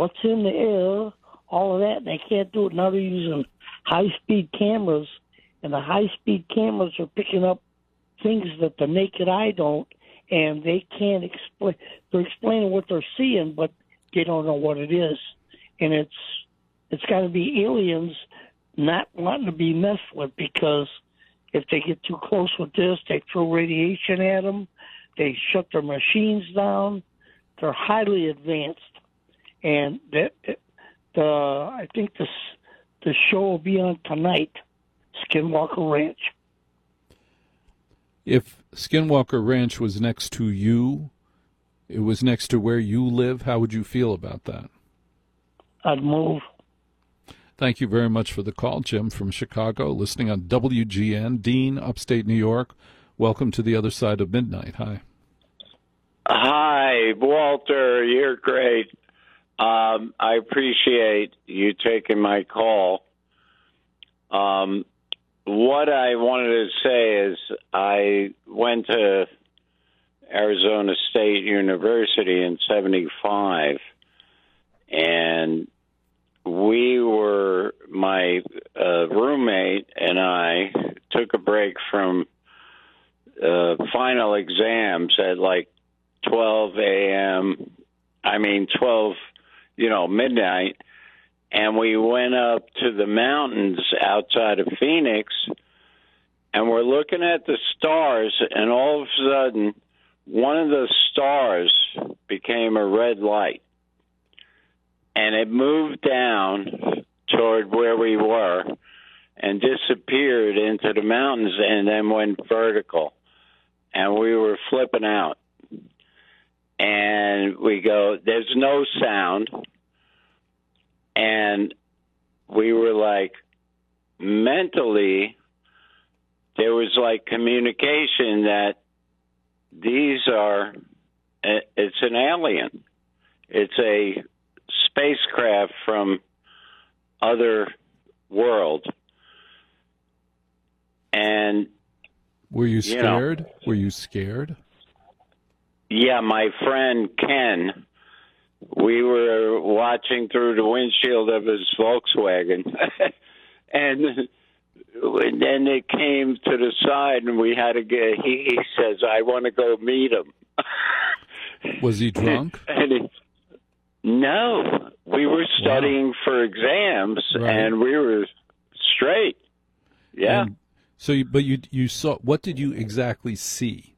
what's in the air, all of that, and they can't do it. Now they're using high-speed cameras, and the high-speed cameras are picking up things that the naked eye don't, and they can't explain. They're explaining what they're seeing, but they don't know what it is. And it's got to be aliens not wanting to be messed with, because if they get too close with this, they throw radiation at them. They shut their machines down. They're highly advanced. And I think the show will be on tonight, Skinwalker Ranch. If Skinwalker Ranch was next to you, it was next to where you live, how would you feel about that? I'd move. Thank you very much for the call, Jim from Chicago, listening on WGN. Dean, upstate New York, welcome to the other side of midnight. Hi. Hi, Walter. You're great. I appreciate you taking my call. What I wanted to say is I went to Arizona State University in 1975, and my roommate and I took a break from final exams at like 12 a.m. Midnight. And we went up to the mountains outside of Phoenix, and we're looking at the stars, and all of a sudden, one of the stars became a red light. And it moved down toward where we were and disappeared into the mountains and then went vertical. And we were flipping out. And we go, there's no sound. And we were like, mentally, there was like communication that it's an alien. It's a spacecraft from other world. And were you scared? Were you scared? Yeah, my friend Ken, we were watching through the windshield of his Volkswagen, and then it came to the side, and we had to get. He says, "I want to go meet him." Was he drunk? No, we were studying for exams, and we were straight. Yeah. And but you saw. What did you exactly see?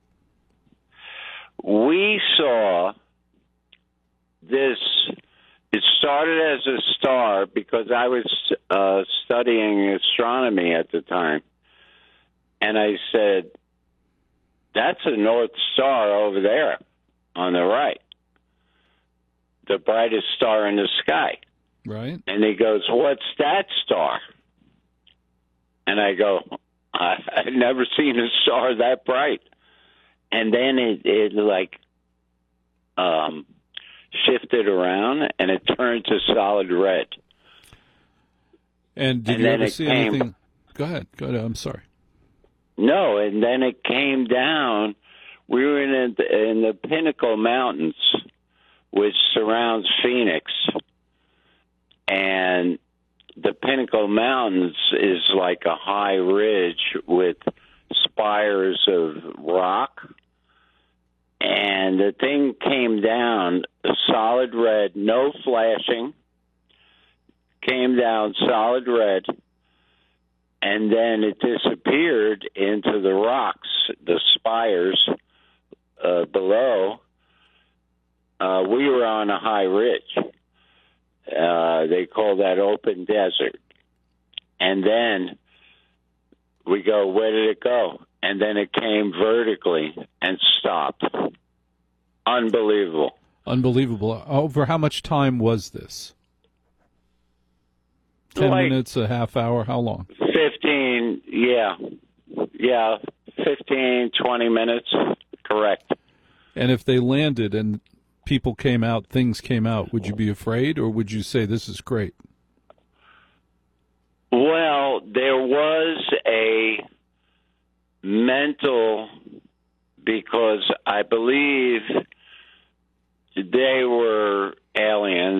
We saw this. It started as a star because I was studying astronomy at the time, and I said, "That's a North Star over there on the right, the brightest star in the sky." Right. And he goes, "What's that star?" And I go, "I've never seen a star that bright." And then it shifted around, and it turned to solid red. And did you ever see anything? Go ahead. I'm sorry. No, and then it came down. We were in the Pinnacle Mountains, which surrounds Phoenix. And the Pinnacle Mountains is like a high ridge with spires of rock. And the thing came down solid red, no flashing, came down solid red, and then it disappeared into the rocks, the spires below. We were on a high ridge. They call that open desert. And then we go, where did it go? And then it came vertically and stopped. Unbelievable. Unbelievable. Over how much time was this? 10 minutes, a half hour, how long? 15, yeah. Yeah, 15, 20 minutes, correct. And if they landed and people came out, things came out, would you be afraid, or would you say this is great? Well, there was a mental, because I believe they were aliens